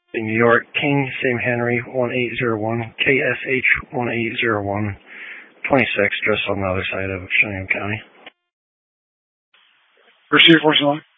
in New York, King Sam Henry 1801, KSH 1801, 26, just on the other side of Cheyenne County. Receive for